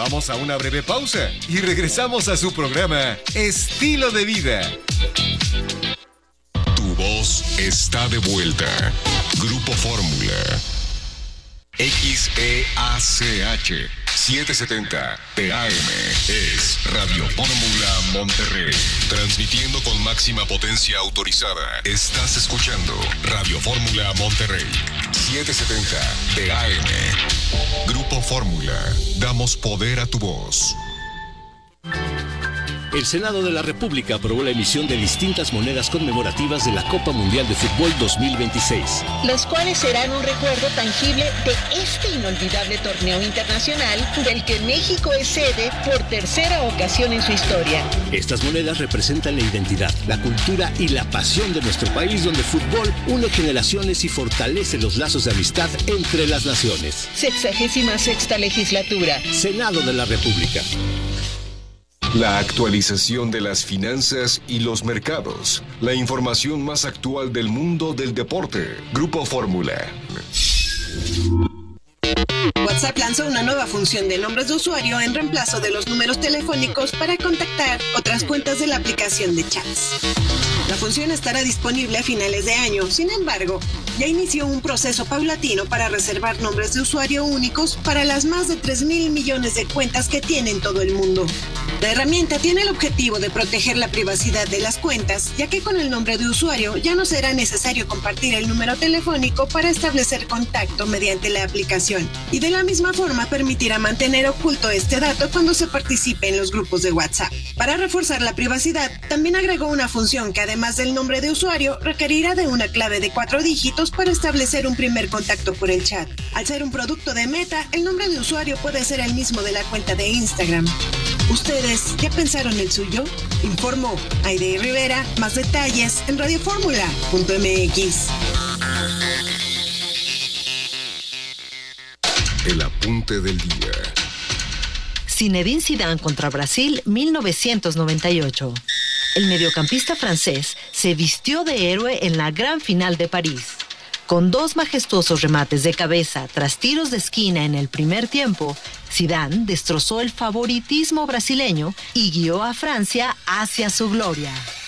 Vamos a una breve pausa y regresamos a su programa Estilo de Vida. Tu voz está de vuelta. Grupo Fórmula. XEACH 770 PAM es Radio Fórmula Monterrey. Transmitiendo con máxima potencia autorizada. Estás escuchando Radio Fórmula Monterrey 770 PAM. Grupo Fórmula. Damos poder a tu voz. El Senado de la República aprobó la emisión de distintas monedas conmemorativas de la Copa Mundial de Fútbol 2026. Las cuales serán un recuerdo tangible de este inolvidable torneo internacional del que México es sede por tercera ocasión en su historia. Estas monedas representan la identidad, la cultura y la pasión de nuestro país, donde el fútbol une generaciones y fortalece los lazos de amistad entre las naciones. 66ª legislatura. Senado de la República. La actualización de las finanzas y los mercados. La información más actual del mundo del deporte. Grupo Fórmula. WhatsApp lanzó una nueva función de nombres de usuario en reemplazo de los números telefónicos para contactar otras cuentas de la aplicación de chats. La función estará disponible a finales de año. Sin embargo, ya inició un proceso paulatino para reservar nombres de usuario únicos para las más de 3,000 millones de cuentas que tiene en todo el mundo. La herramienta tiene el objetivo de proteger la privacidad de las cuentas, ya que con el nombre de usuario ya no será necesario compartir el número telefónico para establecer contacto mediante la aplicación, y de la misma forma permitirá mantener oculto este dato cuando se participe en los grupos de WhatsApp. Para reforzar la privacidad, también agregó una función que además del nombre de usuario, requerirá de una clave de 4 dígitos para establecer un primer contacto por el chat. Al ser un producto de Meta, el nombre de usuario puede ser el mismo de la cuenta de Instagram. ¿Ustedes ya pensaron el suyo? Informó Aide Rivera. Más detalles en radioformula.mx. El apunte del día. Zinedine Zidane contra Brasil 1998. El mediocampista francés se vistió de héroe en la gran final de París. Con 2 majestuosos remates de cabeza tras tiros de esquina en el primer tiempo, Zidane destrozó el favoritismo brasileño y guió a Francia hacia su gloria.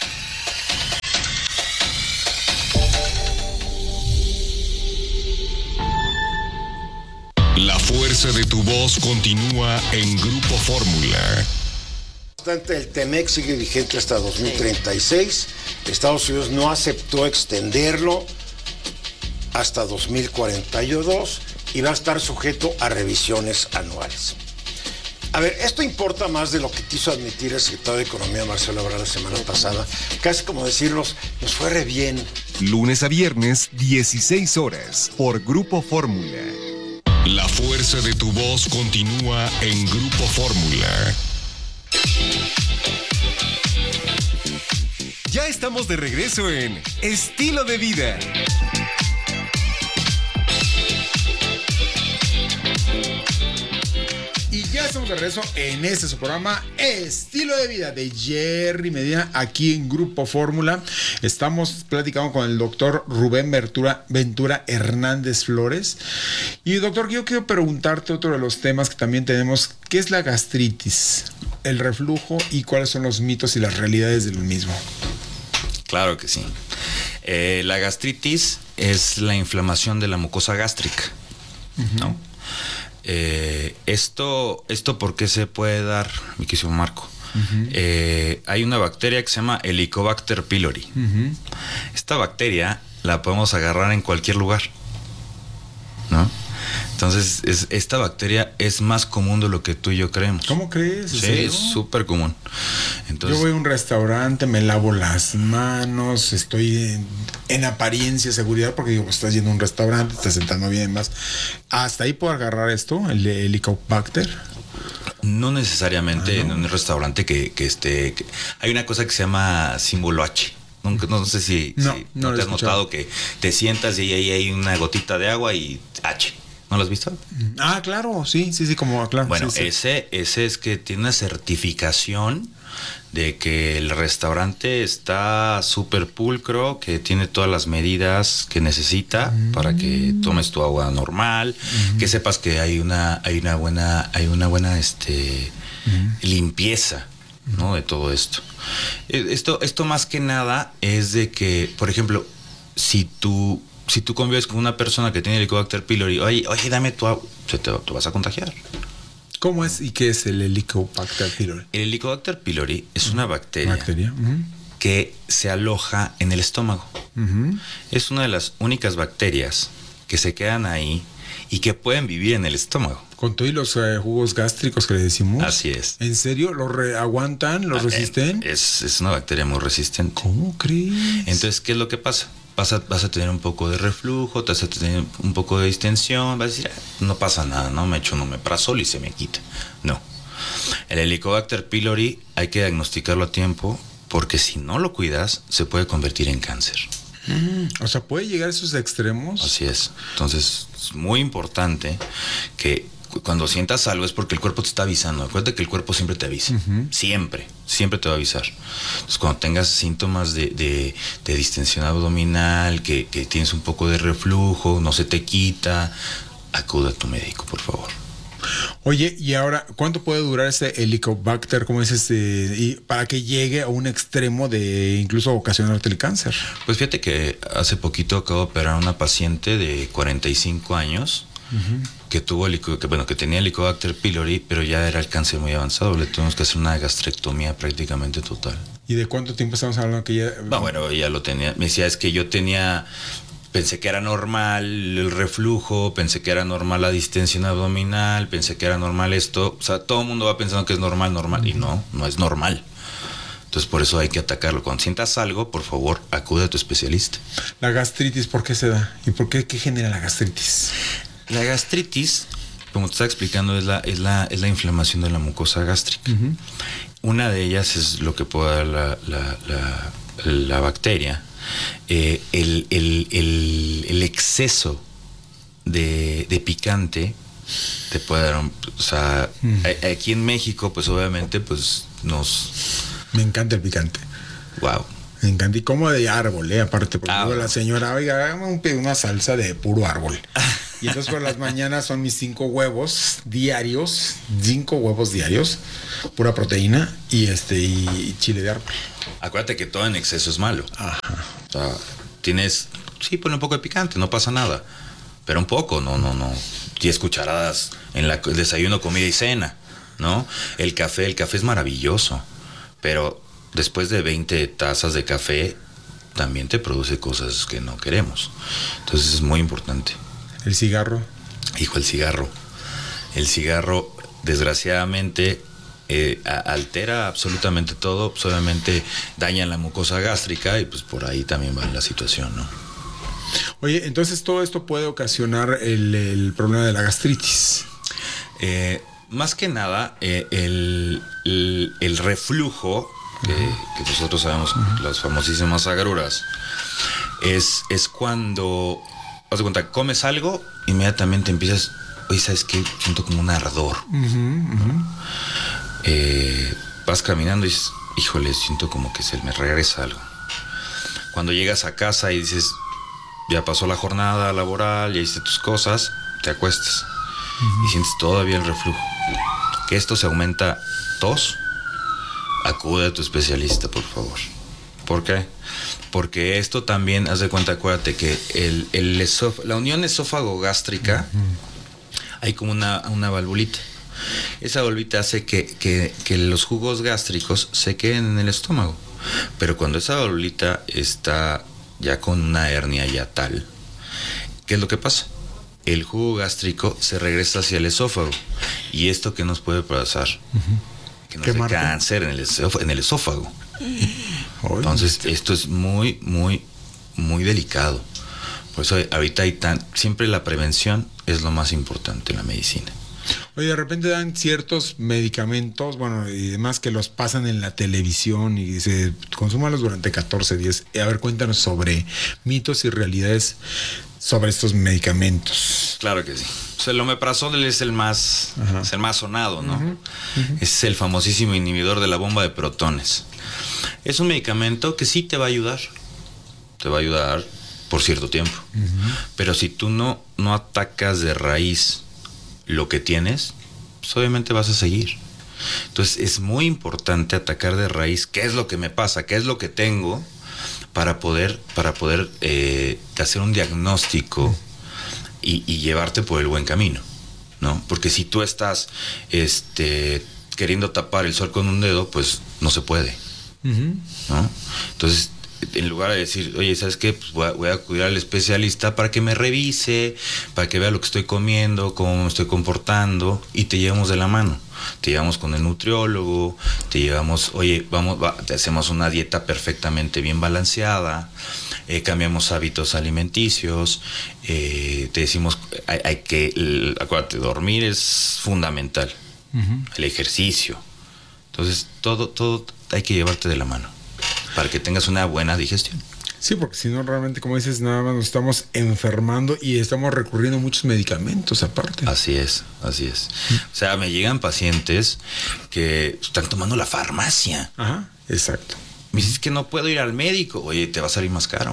La fuerza de tu voz continúa en Grupo Fórmula. El TEMEC sigue vigente hasta 2036. Estados Unidos no aceptó extenderlo hasta 2042 y va a estar sujeto a revisiones anuales. A ver, esto importa más de lo que quiso admitir el secretario de Economía, Marcelo Ebrard, la semana pasada. Casi como decirnos, nos fue re bien. Lunes a viernes, 16 horas, por Grupo Fórmula. La fuerza de tu voz continúa en Grupo Fórmula. Ya estamos de regreso en Estilo de Vida. Y ya estamos de regreso en este su programa Estilo de Vida de Jerry Medina, aquí en Grupo Fórmula. Estamos platicando con el doctor Rubén Ventura Hernández Flores. Y doctor, yo quiero preguntarte otro de los temas que también tenemos. ¿Qué es la gastritis, el reflujo y cuáles son los mitos y las realidades del mismo? Claro que sí. La gastritis es la inflamación de la mucosa gástrica, ¿no? Esto ¿por qué se puede dar, mi querido Marco? Hay una bacteria que se llama Helicobacter pylori. Esta bacteria la podemos agarrar en cualquier lugar, ¿no? Entonces, esta bacteria es más común de lo que tú y yo creemos. ¿Cómo crees? Sí, es súper común. Entonces, yo voy a un restaurante, me lavo las manos, estoy en apariencia seguridad, porque digo, pues, estás yendo a un restaurante, estás sentando bien más. ¿Hasta ahí puedo agarrar esto, el Helicobacter? No necesariamente en un restaurante que hay una cosa que se llama símbolo H. No sé si te has notado que te sientas y ahí hay una gotita de agua y H. ¿No lo has visto? Ah, claro, sí, como claro. Bueno, sí. ese es que tiene una certificación de que el restaurante está súper pulcro, que tiene todas las medidas que necesita para que tomes tu agua normal, que sepas que hay una buena limpieza, ¿no? De todo esto. Esto más que nada es de que, por ejemplo, si tú convives con una persona que tiene Helicobacter pylori, oye, dame tu agua, te vas a contagiar. ¿Cómo es y qué es el Helicobacter pylori? El Helicobacter pylori es una bacteria. Que se aloja en el estómago. Es una de las únicas bacterias que se quedan ahí y que pueden vivir en el estómago. Con todos los jugos gástricos que le decimos. Así es. ¿En serio? ¿Los aguantan? ¿Los resisten? Es una bacteria muy resistente. ¿Cómo crees? Entonces, ¿qué es lo que pasa? Vas a tener un poco de reflujo, vas a tener un poco de distensión, vas a decir, no pasa nada, ¿no? Me echo un omeprazol y se me quita. No. El Helicobacter pylori hay que diagnosticarlo a tiempo, porque si no lo cuidas, se puede convertir en cáncer. O sea, ¿puede llegar a esos extremos? Así es. Entonces, es muy importante que cuando sientas algo es porque el cuerpo te está avisando. Acuérdate que el cuerpo siempre te avisa. Siempre te va a avisar. Entonces, cuando tengas síntomas de distensión abdominal, que tienes un poco de reflujo, no se te quita, acude a tu médico, por favor. Oye, y ahora, ¿cuánto puede durar ese Helicobacter, como es y para que llegue a un extremo de incluso ocasionarte el cáncer? Pues fíjate que hace poquito acabo de operar a una paciente de 45 años que tenía Helicobacter pylori, pero ya era el cáncer muy avanzado. Le tuvimos que hacer una gastrectomía prácticamente total. ¿Y de cuánto tiempo estamos hablando que ella? Bueno, ella lo tenía. Me decía, es que yo pensé que era normal el reflujo, pensé que era normal la distensión abdominal, pensé que era normal esto. O sea, todo el mundo va pensando que es normal, y no es normal. Entonces, por eso hay que atacarlo. Cuando sientas algo, por favor, acude a tu especialista. La gastritis, ¿por qué se da? ¿Y qué genera la gastritis? La gastritis, como te estaba explicando, es la inflamación de la mucosa gástrica. Una de ellas es lo que puede dar la bacteria. El exceso de picante te puede dar aquí en México, pues obviamente, pues me encanta el picante. Wow. Me encanta, y como de árbol, aparte, porque luego la señora, oiga, hágame una salsa de puro árbol. Y entonces por las mañanas son mis 5 huevos diarios, pura proteína y chile de árbol. Acuérdate que todo en exceso es malo. Ajá. O sea, ponle un poco de picante, no pasa nada. Pero un poco, no. 10 cucharadas en el desayuno, comida y cena, ¿no? El café es maravilloso, pero después de 20 tazas de café también te produce cosas que no queremos. Entonces es muy importante. ¿El cigarro? Hijo, el cigarro, desgraciadamente, altera absolutamente todo. Pues obviamente daña la mucosa gástrica y pues por ahí también va la situación, ¿no? Oye, entonces todo esto puede ocasionar el problema de la gastritis. Más que nada, el reflujo, que nosotros sabemos, las famosísimas agruras, es cuando, haz de cuenta, comes algo, inmediatamente empiezas, oye, ¿sabes qué? Siento como un ardor. Vas caminando y dices, híjole, siento como que se me regresa algo. Cuando llegas a casa y dices, ya pasó la jornada laboral, ya hiciste tus cosas, te acuestas y sientes todavía el reflujo. Que esto se aumenta tos, acude a tu especialista, por favor. ¿Por qué? Porque esto también, haz de cuenta, acuérdate que la unión esófago-gástrica, hay como una valvulita. Esa valvulita hace que los jugos gástricos se queden en el estómago. Pero cuando esa valvulita está ya con una hernia ya tal, ¿qué es lo que pasa? El jugo gástrico se regresa hacia el esófago. ¿Y esto qué nos puede pasar? Que nos dé cáncer en el esófago. Entonces, esto es muy, muy, muy delicado. Por eso ahorita siempre la prevención es lo más importante en la medicina. Oye, de repente dan ciertos medicamentos, y demás que los pasan en la televisión y se consúmalos durante 14 días. A ver, cuéntanos sobre mitos y realidades sobre estos medicamentos. Claro que sí. O sea, el omeprazol es el más sonado, ¿no? Es el famosísimo inhibidor de la bomba de protones. Es un medicamento que sí te va a ayudar. Te va a ayudar por cierto tiempo. Pero si tú no atacas de raíz lo que tienes, pues obviamente vas a seguir. Entonces es muy importante atacar de raíz qué es lo que me pasa, qué es lo que tengo, para poder hacer un diagnóstico y llevarte por el buen camino, ¿no? Porque si tú estás queriendo tapar el sol con un dedo, pues no se puede, ¿no? Entonces, en lugar de decir, oye, ¿sabes qué? Pues voy a acudir al especialista para que me revise, para que vea lo que estoy comiendo, cómo me estoy comportando, y te llevamos de la mano. Te llevamos con el nutriólogo, te llevamos, oye, te hacemos una dieta perfectamente bien balanceada, cambiamos hábitos alimenticios, te decimos, acuérdate, dormir es fundamental, el ejercicio. Entonces, todo hay que llevarte de la mano para que tengas una buena digestión. Sí, porque si no, realmente, como dices, nada más nos estamos enfermando y estamos recurriendo a muchos medicamentos aparte. Así es. O sea, me llegan pacientes que están tomando la farmacia. Ajá, exacto. Me dices que no puedo ir al médico. Oye, te va a salir más caro.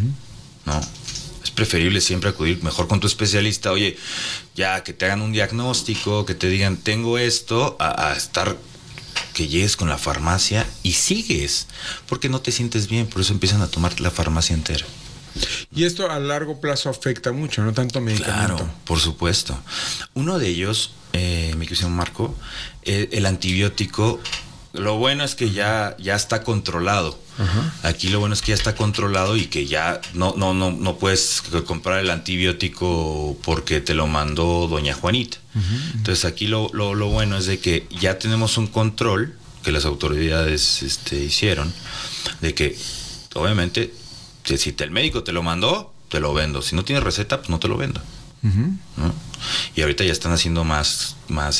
No, es preferible siempre acudir mejor con tu especialista. Oye, ya que te hagan un diagnóstico, que te digan, tengo esto, a estar... que llegues con la farmacia y sigues, porque no te sientes bien, por eso empiezan a tomar la farmacia entera. Y esto a largo plazo afecta mucho, no tanto medicamento. Claro, por supuesto. Uno de ellos, mi querido Marco, el antibiótico, lo bueno es que ya está controlado. Aquí lo bueno es que ya está controlado y que ya no puedes comprar el antibiótico porque te lo mandó doña Juanita. Entonces aquí lo bueno es de que ya tenemos un control que las autoridades hicieron, de que obviamente si el médico te lo mandó, te lo vendo. Si no tienes receta, pues no te lo vendo. ¿No? Y ahorita ya están haciendo más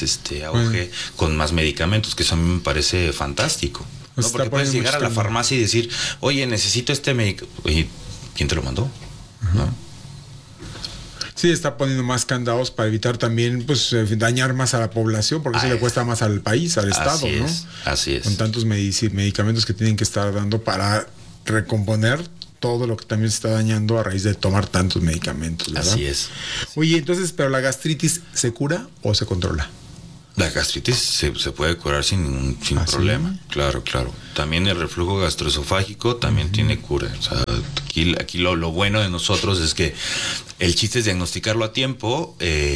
auge con más medicamentos, que eso a mí me parece fantástico. ¿No? Porque puedes llegar a la farmacia y decir, oye, necesito este medicamento. Oye, ¿quién te lo mandó? ¿No? Sí, está poniendo más candados para evitar también, pues, dañar más a la población, porque eso le cuesta más al país, al Estado, ¿no? Así es. Con tantos medicamentos que tienen que estar dando para recomponer todo lo que también se está dañando a raíz de tomar tantos medicamentos, ¿verdad? Así es. Oye, entonces, ¿pero la gastritis se cura o se controla? La gastritis se puede curar sin problema. ¿Sí? Claro. También el reflujo gastroesofágico también tiene cura. O sea, aquí lo bueno de nosotros es que el chiste es diagnosticarlo a tiempo.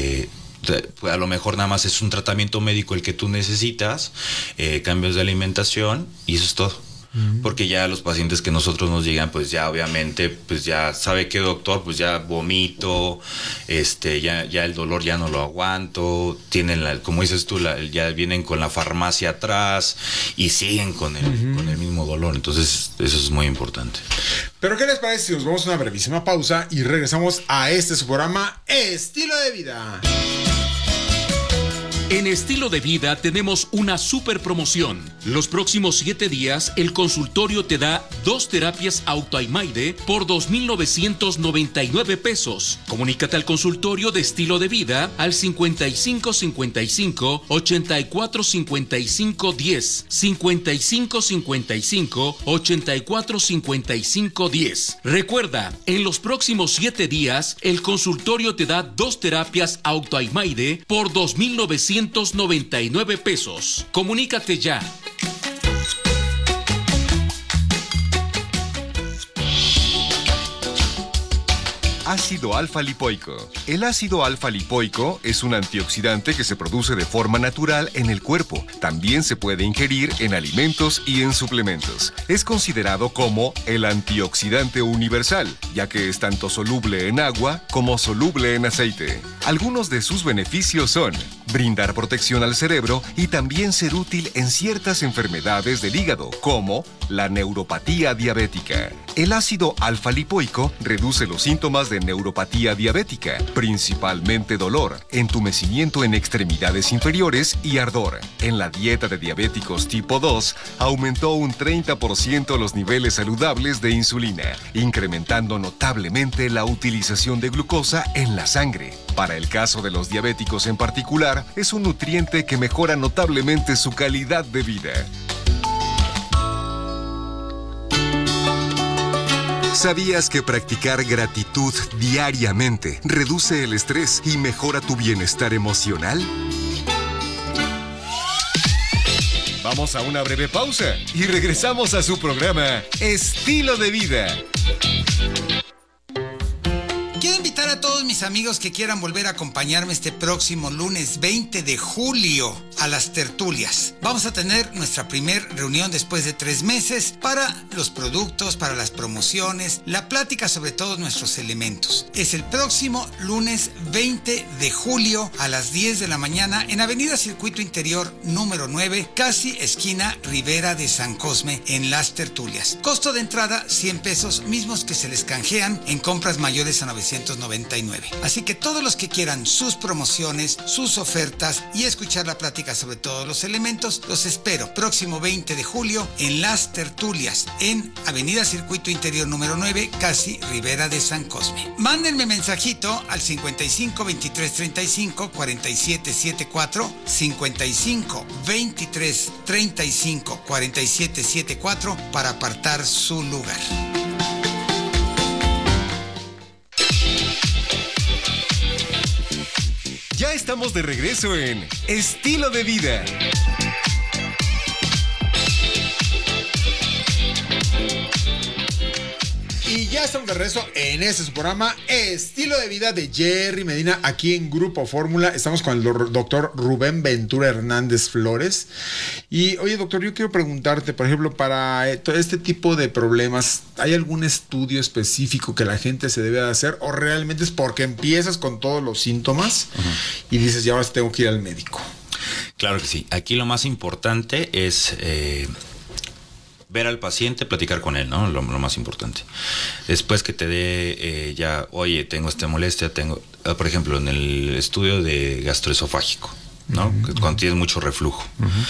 A lo mejor nada más es un tratamiento médico el que tú necesitas, cambios de alimentación, y eso es todo. Porque ya los pacientes que nosotros nos llegan, pues ya obviamente, pues ya sabe que doctor, pues ya vomito, ya el dolor ya no lo aguanto, tienen como dices tú, ya vienen con la farmacia atrás y siguen con el mismo dolor. Entonces eso es muy importante. Pero ¿qué les parece si nos vamos a una brevísima pausa y regresamos a su programa Estilo de Vida? En Estilo de Vida tenemos una super promoción. Los próximos 7 días, el consultorio te da 2 terapias AutoAIMAIDE por 2,999 pesos. Comunícate al consultorio de Estilo de Vida al 5555 84 55 10, 5555 84 55 10. Recuerda, en los próximos 7 días, el consultorio te da 2 terapias AutoAIMAIDE por 2,999 pesos. Comunícate ya. Ácido alfa-lipoico. El ácido alfa-lipoico es un antioxidante que se produce de forma natural en el cuerpo. También se puede ingerir en alimentos y en suplementos. Es considerado como el antioxidante universal, ya que es tanto soluble en agua como soluble en aceite. Algunos de sus beneficios son brindar protección al cerebro y también ser útil en ciertas enfermedades del hígado, como la neuropatía diabética. El ácido alfa-lipoico reduce los síntomas de de neuropatía diabética, principalmente dolor, entumecimiento en extremidades inferiores y ardor. En la dieta de diabéticos tipo 2, aumentó un 30% los niveles saludables de insulina, incrementando notablemente la utilización de glucosa en la sangre. Para el caso de los diabéticos en particular, es un nutriente que mejora notablemente su calidad de vida. ¿Sabías que practicar gratitud diariamente reduce el estrés y mejora tu bienestar emocional? Vamos a una breve pausa y regresamos a su programa Estilo de Vida. Quiero invitar a todos mis amigos que quieran volver a acompañarme este próximo lunes 20 de julio a las tertulias. Vamos a tener nuestra primer reunión después de 3 meses para los productos, para las promociones, la plática sobre todos nuestros elementos. Es el próximo lunes 20 de julio a las 10 de la mañana en Avenida Circuito Interior número 9, casi esquina Rivera de San Cosme, en las tertulias. Costo de entrada 100 pesos, mismos que se les canjean en compras mayores a 999. Así que todos los que quieran sus promociones, sus ofertas y escuchar la plática sobre todos los elementos, los espero próximo 20 de julio en las tertulias en Avenida Circuito Interior número 9, casi Rivera de San Cosme. Mándenme mensajito al 55 23 35 47 74, 55 23 35 47 74 para apartar su lugar. Ya estamos de regreso en Estilo de Vida. Y ya estamos de regreso en este su programa Estilo de Vida de Jerry Medina, aquí en Grupo Fórmula. Estamos con el doctor Rubén Ventura Hernández Flores. Y oye, doctor, yo quiero preguntarte, por ejemplo, para este tipo de problemas, ¿hay algún estudio específico que la gente se debe de hacer? ¿O realmente es porque empiezas con todos los síntomas y dices, ya ahora tengo que ir al médico? Claro que sí. Aquí lo más importante es ver al paciente, platicar con él, ¿no? Lo más importante. Después que te dé oye, tengo esta molestia, por ejemplo, en el estudio de gastroesofágico, ¿no? Cuando tienes mucho reflujo.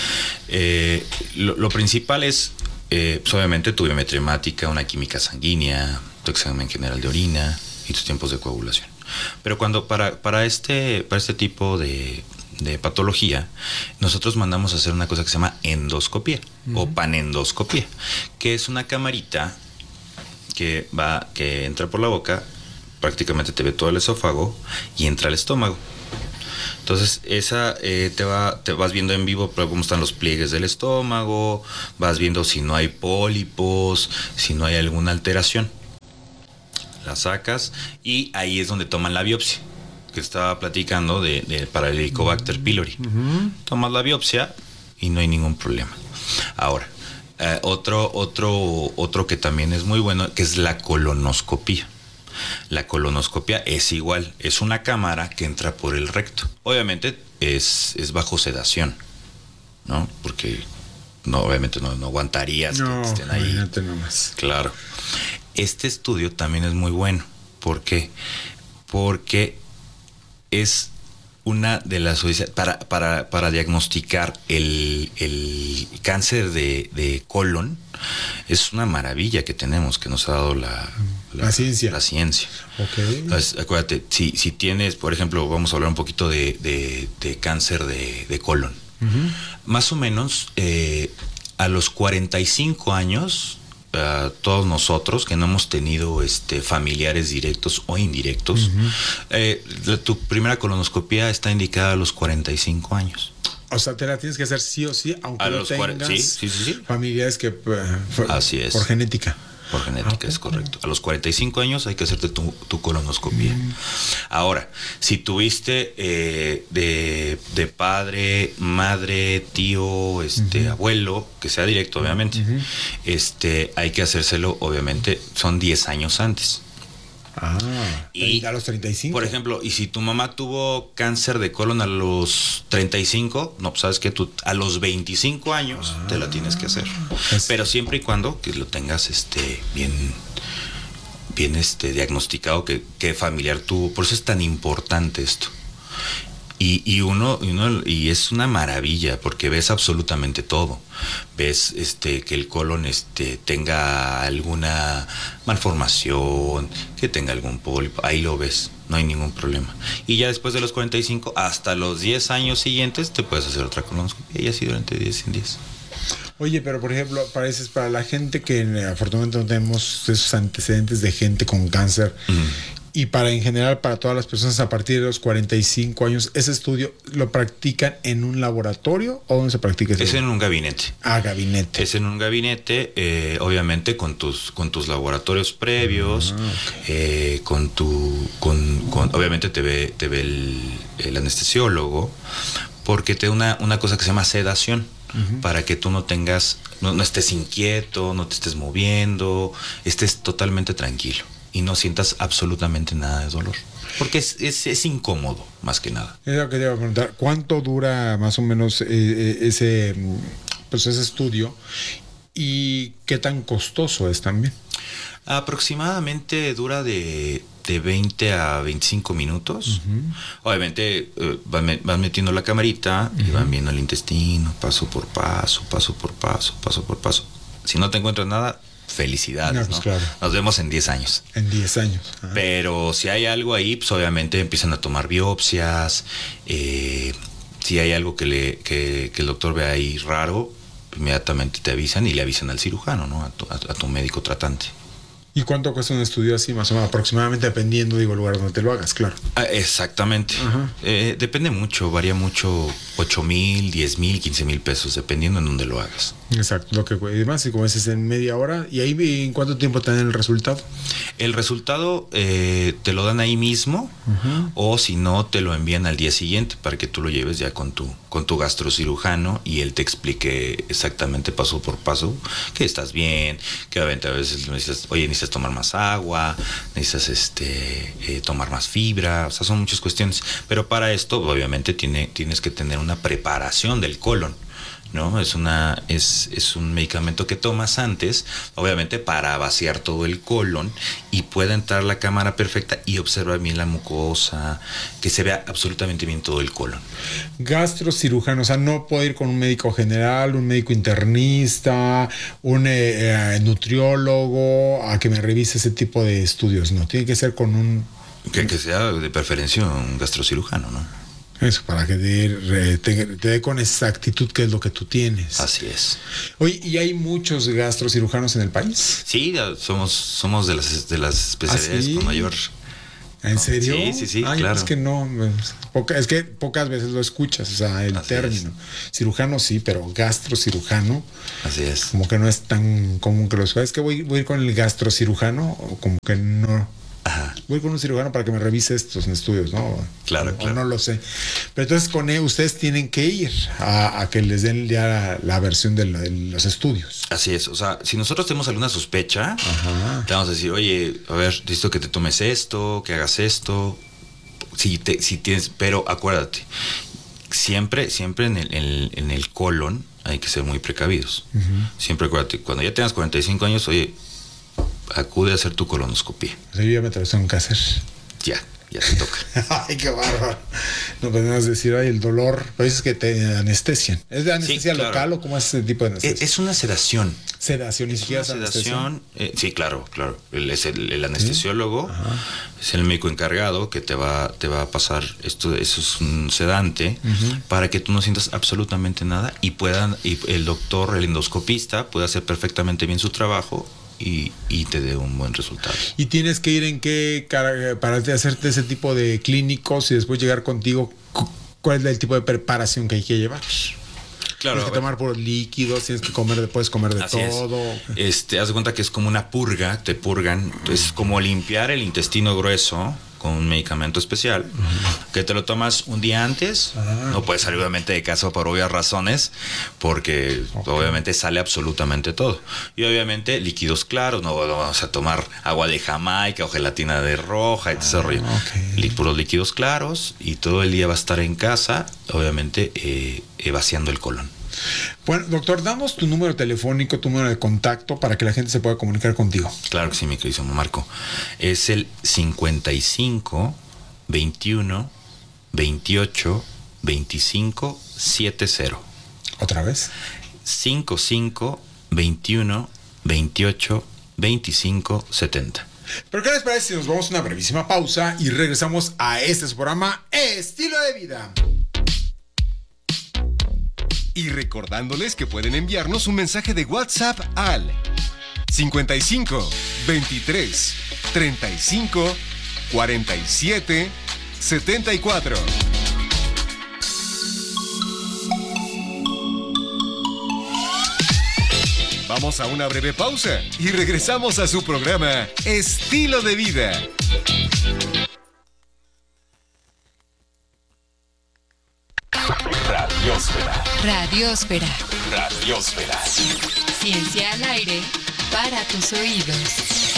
Lo principal es, pues obviamente, tu biometría hemática, una química sanguínea, tu examen general de orina y tus tiempos de coagulación. Pero cuando para este tipo de patología, nosotros mandamos a hacer una cosa que se llama endoscopía o panendoscopía, que es una camarita que entra por la boca, prácticamente te ve todo el esófago y entra al estómago. Entonces esa te vas viendo en vivo cómo están los pliegues del estómago, vas viendo si no hay pólipos, si no hay alguna alteración. La sacas y ahí es donde toman la biopsia, que estaba platicando para el Helicobacter pylori. Tomas la biopsia y no hay ningún problema. Ahora, otro que también es muy bueno, que es la colonoscopía. La colonoscopia es igual, es una cámara que entra por el recto. Obviamente es bajo sedación, ¿no? Porque obviamente no aguantarías que estén ahí. Nomás. Claro. Este estudio también es muy bueno. ¿Por qué? Porque es una de las para diagnosticar el cáncer de colon. Es una maravilla que tenemos, que nos ha dado la ciencia. La ciencia. Okay. Entonces, acuérdate, si tienes, por ejemplo, vamos a hablar un poquito de cáncer de colon. Más o menos a los 45 años, todos nosotros que no hemos tenido familiares directos o indirectos, tu primera colonoscopia está indicada a los 45 años. O sea, te la tienes que hacer sí o sí, aunque no tengas sí. familiares que así es. Por genética. Por genética, es correcto. A los 45 años hay que hacerte tu colonoscopia. Ahora, si tuviste de padre, madre, tío, abuelo, que sea directo, obviamente, hay que hacérselo, obviamente, son 10 años antes. Y a los 35. Por ejemplo, y si tu mamá tuvo cáncer de colon a los 35, no, pues sabes que tú a los 25 años te la tienes que hacer. Pero siempre y cuando que lo tengas diagnosticado qué familiar tuvo. Por eso es tan importante esto. Y es una maravilla porque ves absolutamente todo. Ves que el colon tenga alguna malformación, que tenga algún pólipo, ahí lo ves, no hay ningún problema. Y ya después de los 45 hasta los 10 años siguientes te puedes hacer otra colonoscopia y así durante 10 en 10. Oye, pero por ejemplo, para la gente que afortunadamente no tenemos esos antecedentes de gente con cáncer, y en general para todas las personas a partir de los 45 años, ¿ese estudio lo practican en un laboratorio o dónde se practica? Es en un gabinete. Gabinete. Es en un gabinete, obviamente con tus laboratorios previos, okay. Obviamente te ve el anestesiólogo, porque te da una cosa que se llama sedación. Para que tú no estés inquieto, no te estés moviendo, estés totalmente tranquilo y no sientas absolutamente nada de dolor. Porque es incómodo, más que nada. Es lo que te iba a preguntar. ¿Cuánto dura más o menos ese estudio? ¿Y qué tan costoso es también? Aproximadamente dura de 20 a 25 minutos. Obviamente van metiendo la camarita y van viendo el intestino, paso por paso. Si no te encuentras nada, felicidades, ¿no? Claro. Nos vemos en 10 años. En 10 años. Pero si hay algo ahí, pues obviamente empiezan a tomar biopsias. Si hay algo que el doctor ve ahí raro, inmediatamente te avisan y le avisan al cirujano, ¿no? A tu médico tratante. ¿Y cuánto cuesta un estudio así, más o menos, aproximadamente, dependiendo, el lugar donde te lo hagas, claro? Exactamente. Depende mucho, varía mucho, 8,000, 10,000, 15,000 pesos, dependiendo en donde lo hagas. Exacto, lo que y demás, y como dices, en media hora. ¿Y ahí en cuánto tiempo te dan el resultado? El resultado te lo dan ahí mismo, o si no, te lo envían al día siguiente para que tú lo lleves ya con tu gastrocirujano y él te explique exactamente paso por paso que estás bien, que obviamente a veces necesitas tomar más agua, necesitas tomar más fibra, o sea, son muchas cuestiones. Pero para esto, obviamente, tienes que tener una preparación del colon, ¿no? Es un medicamento que tomas antes, obviamente, para vaciar todo el colon y pueda entrar la cámara perfecta y observar bien la mucosa, que se vea absolutamente bien todo el colon. Gastrocirujano, o sea, no puede ir con un médico general, un médico internista, un nutriólogo a que me revise ese tipo de estudios, no, tiene que ser con un... Que sea de preferencia un gastrocirujano, ¿no? Eso, para que te dé con exactitud qué es lo que tú tienes. Así es. Oye, ¿y hay muchos gastrocirujanos en el país? Sí, somos de las especialidades con mayor... ¿En serio? Sí, claro. Es que no, es que pocas veces lo escuchas, o sea, el término. Cirujano sí, pero gastrocirujano. Así es. Como que no es tan común que lo escuches. Es que voy a ir con el gastrocirujano, o como que no. Voy con un cirujano para que me revise estos estudios, ¿no? Claro. No lo sé. Pero entonces con él ustedes tienen que ir a que les den ya la versión de los estudios. Así es. O sea, si nosotros tenemos alguna sospecha, te vamos a decir, oye, a ver, necesito que te tomes esto, que hagas esto. Si tienes, pero acuérdate, siempre en el colon hay que ser muy precavidos. Siempre acuérdate, cuando ya tengas 45 años, oye, acude a hacer tu colonoscopia. O sea, yo ya me tengo que hacer. Ya te toca. Ay, qué bárbaro. No podemos decir, ay, el dolor. Pero dices que te anestesian. ¿Es de anestesia local o cómo es ese tipo de anestesia? Es una sedación. Sedación, ni siquiera es sedación. Sí, claro. El anestesiólogo es el médico encargado que te va a pasar esto. Eso es un sedante para que tú no sientas absolutamente nada y el doctor, el endoscopista, pueda hacer perfectamente bien su trabajo y te dé un buen resultado. ¿Y tienes que ir en qué para hacerte ese tipo de clínicos y después llegar contigo? ¿Cuál es el tipo de preparación que hay que llevar? Claro. Tienes que tomar puros líquidos, tienes que puedes comer de todo. Haz de cuenta que es como una purga, te purgan. Es como limpiar el intestino grueso con un medicamento especial, que te lo tomas un día antes. No puedes salir obviamente de casa por obvias razones, porque obviamente sale absolutamente todo. Y obviamente líquidos claros, no vamos a tomar agua de Jamaica o gelatina de roja, etc. Puros líquidos claros, y todo el día va a estar en casa, obviamente vaciando el colon. Bueno, doctor, danos tu número telefónico, tu número de contacto para que la gente se pueda comunicar contigo. Claro que sí, mi queridísimo Marco. Es el 55 21 28 25 70. ¿Otra vez? 55 21 28 25 70. Pero ¿qué les parece si nos vamos a una brevísima pausa y regresamos a este su programa Estilo de Vida? Y recordándoles que pueden enviarnos un mensaje de WhatsApp al 55 23 35 47 74. Vamos a una breve pausa y regresamos a su programa Estilo de Vida. Radiósfera. Radiósfera. Radiósfera. Ciencia al aire para tus oídos.